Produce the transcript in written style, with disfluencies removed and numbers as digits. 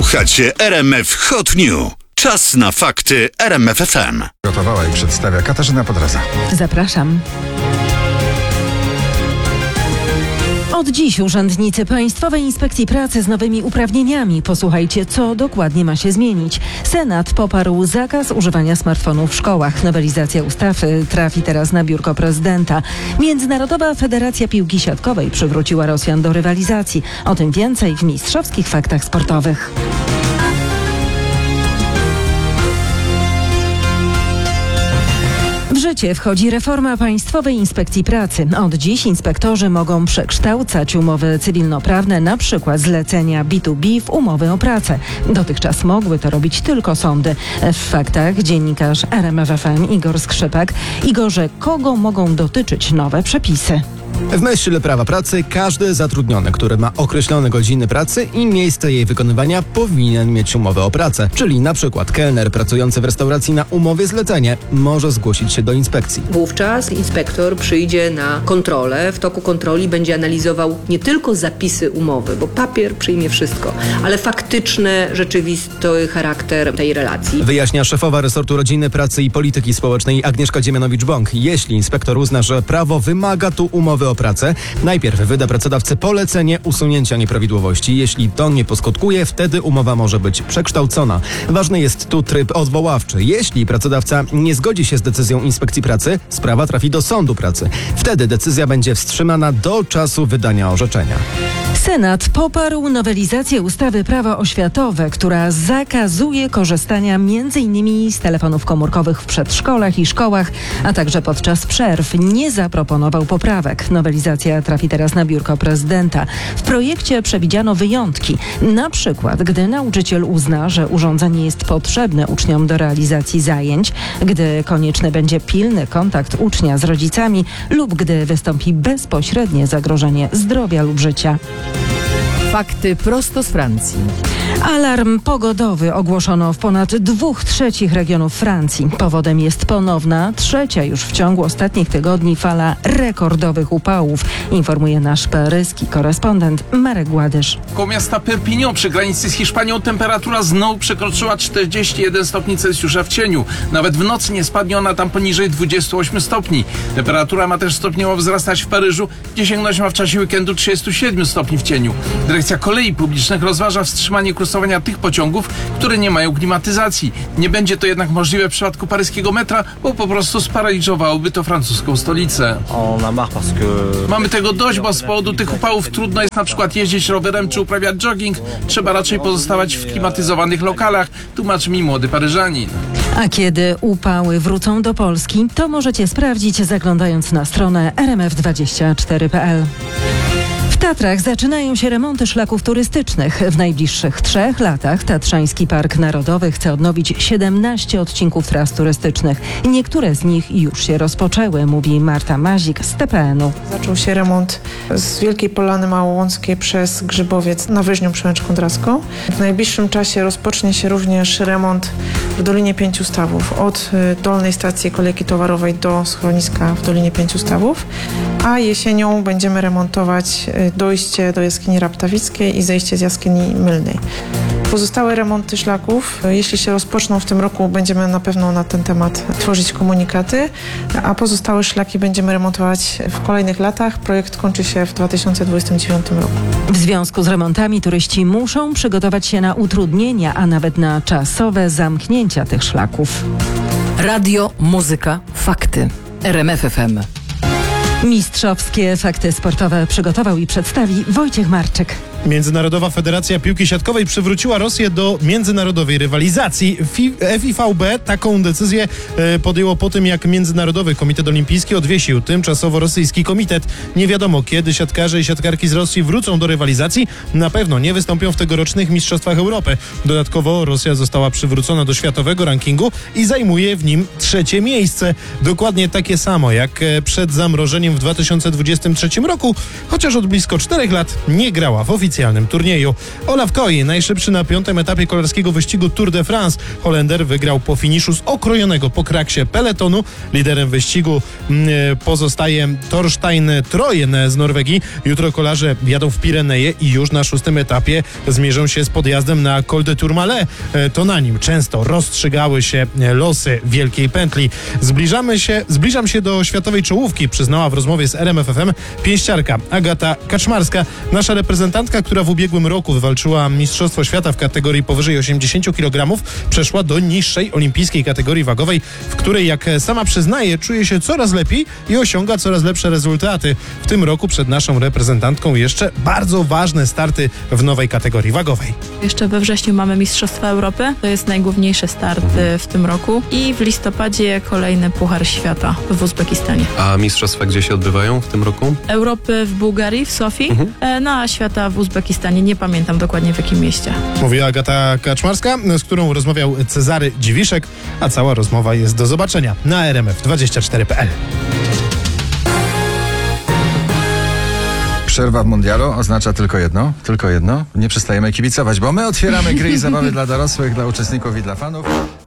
Słuchacie RMF Hot News. Czas na fakty RMF FM. Gotowała i przedstawia Katarzyna Podraza. Zapraszam. Od dziś urzędnicy Państwowej Inspekcji Pracy z nowymi uprawnieniami. Posłuchajcie, co dokładnie ma się zmienić. Senat poparł zakaz używania smartfonów w szkołach. Nowelizacja ustawy trafi teraz na biurko prezydenta. Międzynarodowa Federacja Piłki Siatkowej przywróciła Rosjan do rywalizacji. O tym więcej w mistrzowskich faktach sportowych. W życie wchodzi reforma Państwowej Inspekcji Pracy. Od dziś inspektorzy mogą przekształcać umowy cywilnoprawne, na przykład zlecenia B2B w umowy o pracę. Dotychczas mogły to robić tylko sądy. W faktach dziennikarz RMF FM Igor Skrzypek. Igorze, kogo mogą dotyczyć nowe przepisy? W myśl prawa pracy każdy zatrudniony, który ma określone godziny pracy i miejsce jej wykonywania, powinien mieć umowę o pracę. Czyli na przykład kelner pracujący w restauracji na umowie zlecenie może zgłosić się do inspekcji. Wówczas inspektor przyjdzie na kontrolę. W toku kontroli będzie analizował nie tylko zapisy umowy, bo papier przyjmie wszystko, ale faktyczny, rzeczywisty charakter tej relacji. Wyjaśnia szefowa resortu rodziny, pracy i polityki społecznej Agnieszka Dziemianowicz-Bąk. Jeśli inspektor uzna, że prawo wymaga tu umowy o pracę, najpierw wyda pracodawcy polecenie usunięcia nieprawidłowości. Jeśli to nie poskutkuje, wtedy umowa może być przekształcona. Ważny jest tu tryb odwoławczy. Jeśli pracodawca nie zgodzi się z decyzją inspekcji pracy, sprawa trafi do sądu pracy. Wtedy decyzja będzie wstrzymana do czasu wydania orzeczenia. Senat poparł nowelizację ustawy Prawo oświatowe, która zakazuje korzystania m.in. z telefonów komórkowych w przedszkolach i szkołach, a także podczas przerw. Nie zaproponował poprawek. Nowelizacja trafi teraz na biurko prezydenta. W projekcie przewidziano wyjątki. Na przykład, gdy nauczyciel uzna, że urządzenie jest potrzebne uczniom do realizacji zajęć, gdy konieczny będzie pilny kontakt ucznia z rodzicami lub gdy wystąpi bezpośrednie zagrożenie zdrowia lub życia. Fakty prosto z Francji. Alarm pogodowy ogłoszono w ponad 2/3 regionów Francji. Powodem jest ponowna, trzecia już w ciągu ostatnich tygodni fala rekordowych upałów, informuje nasz paryski korespondent Marek Gładysz. Koło miasta Perpignan przy granicy z Hiszpanią temperatura znowu przekroczyła 41 stopni Celsjusza w cieniu. Nawet w nocy nie spadnie ona tam poniżej 28 stopni. Temperatura ma też stopniowo wzrastać w Paryżu, gdzie sięgnąć ma w czasie weekendu 37 stopni w cieniu. Dyrekcja Kolei Publicznych rozważa wstrzymanie kursowania tych pociągów, które nie mają klimatyzacji. Nie będzie to jednak możliwe w przypadku paryskiego metra, bo po prostu sparaliżowałoby to francuską stolicę. Mamy tego dość, bo z powodu tych upałów trudno jest na przykład jeździć rowerem czy uprawiać jogging. Trzeba raczej pozostawać w klimatyzowanych lokalach, tłumaczy mi młody Paryżanin. A kiedy upały wrócą do Polski, to możecie sprawdzić, zaglądając na stronę rmf24.pl. W Tatrach zaczynają się remonty szlaków turystycznych. W najbliższych 3 latach Tatrzański Park Narodowy chce odnowić 17 odcinków tras turystycznych. Niektóre z nich już się rozpoczęły, mówi Marta Mazik z TPN-u. Zaczął się remont z Wielkiej Polany Małołąckiej przez Grzybowiec na Wyżnią Przemęcz-Kądrawską. W najbliższym czasie rozpocznie się również remont w Dolinie Pięciu Stawów, od dolnej stacji kolejki towarowej do schroniska w Dolinie Pięciu Stawów, a jesienią będziemy remontować dojście do jaskini Raptawickiej i zejście z jaskini Mylnej. Pozostałe remonty szlaków, jeśli się rozpoczną w tym roku, będziemy na pewno na ten temat tworzyć komunikaty, a pozostałe szlaki będziemy remontować w kolejnych latach. Projekt kończy się w 2029 roku. W związku z remontami turyści muszą przygotować się na utrudnienia, a nawet na czasowe zamknięcia tych szlaków. Radio, muzyka, fakty. RMF FM. Mistrzowskie fakty sportowe przygotował i przedstawi Wojciech Marczyk. Międzynarodowa Federacja Piłki Siatkowej przywróciła Rosję do międzynarodowej rywalizacji. FIVB taką decyzję podjęło po tym, jak Międzynarodowy Komitet Olimpijski odwiesił tymczasowo rosyjski komitet. Nie wiadomo, kiedy siatkarze i siatkarki z Rosji wrócą do rywalizacji. Na pewno nie wystąpią w tegorocznych Mistrzostwach Europy. Dodatkowo Rosja została przywrócona do światowego rankingu i zajmuje w nim 3. miejsce. Dokładnie takie samo jak przed zamrożeniem w 2023 roku, chociaż od blisko 4 lat nie grała w oficjalnym specjalnym turnieju. Olaf Koy, najszybszy na 5. etapie kolarskiego wyścigu Tour de France. Holender wygrał po finiszu z okrojonego po kraksie peletonu. Liderem wyścigu pozostaje Thorstein Trojen z Norwegii. Jutro kolarze jadą w Pireneje i już na 6. etapie zmierzą się z podjazdem na Col de Tourmalet. To na nim często rozstrzygały się losy Wielkiej Pętli. Zbliżam się do światowej czołówki, przyznała w rozmowie z RMF FM pięściarka Agata Kaczmarska. Nasza reprezentantka, która w ubiegłym roku wywalczyła Mistrzostwo Świata w kategorii powyżej 80 kg, przeszła do niższej olimpijskiej kategorii wagowej, w której, jak sama przyznaje, czuje się coraz lepiej i osiąga coraz lepsze rezultaty. W tym roku przed naszą reprezentantką jeszcze bardzo ważne starty w nowej kategorii wagowej. Jeszcze we wrześniu mamy Mistrzostwa Europy, to jest najgłówniejszy start w tym roku i w listopadzie kolejny Puchar Świata w Uzbekistanie. A mistrzostwa gdzie się odbywają w tym roku? Europy w Bułgarii, w Sofii, a świata w Uzbekistanie, nie pamiętam dokładnie w jakim mieście. Mówiła Agata Kaczmarska, z którą rozmawiał Cezary Dziwiszek, a cała rozmowa jest do zobaczenia na rmf24.pl. Przerwa w mundialu oznacza tylko jedno. Nie przestajemy kibicować, bo my otwieramy gry i zabawy dla dorosłych, dla uczestników i dla fanów.